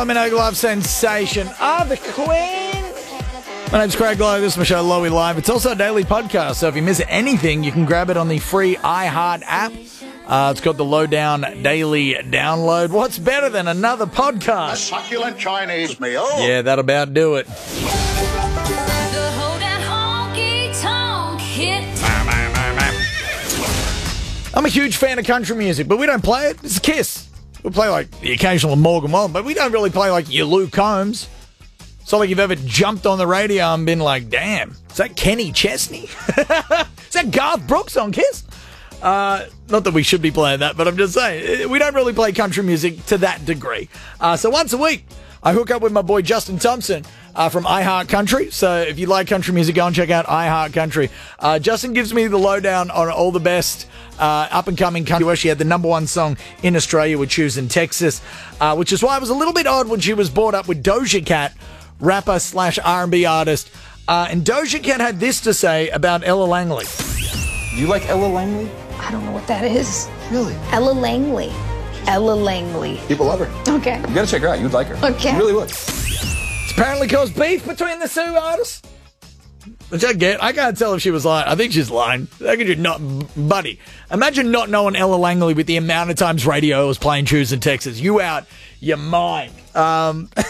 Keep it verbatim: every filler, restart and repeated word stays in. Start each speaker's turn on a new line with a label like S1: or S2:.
S1: I'm an Love sensation of the Queen. My name's Craig Lowe. This is my show, Lowy Live. It's also a daily podcast, so if you miss anything, you can grab it on the free iHeart app. Uh, it's got the Lowdown Daily Download. What's better than another podcast?
S2: A succulent Chinese meal.
S1: Yeah, that'll about do it.
S3: The Hoedown Honky Tonk hit.
S1: I'm a huge fan of country music, but we don't play it. It's a Kiss. We play like the occasional Morgan Wallen, but we don't really play like your Luke Combs. It's not like you've ever jumped on the radio and been like, damn, is that Kenny Chesney? Is that Garth Brooks on Kiss? Uh, not that we should be playing that, but I'm just saying, we don't really play country music to that degree. Uh, so once a week, I hook up with my boy Justin Thompson uh, from iHeart Country. So if you like country music, go and check out iHeart Country. Uh, Justin gives me the lowdown on all the best uh, up-and-coming country. She had the number one song in Australia with Choose in Texas, uh, which is why it was a little bit odd when she was brought up with Doja Cat, rapper slash R and B artist. Uh, and Doja Cat had this to say about Ella Langley.
S4: Do you like Ella Langley?
S5: I don't know what that is.
S4: Really?
S5: Ella Langley. Ella Langley.
S4: People love her.
S5: Okay.
S4: You gotta check her out. You'd like her.
S5: Okay.
S4: You really would.
S1: It's apparently caused beef between the two artists. Which I get. I can't tell if she was lying. I think she's lying. How could you not, buddy? Imagine not knowing Ella Langley with the amount of times radio was playing Choose in Texas. You out your mind. Um...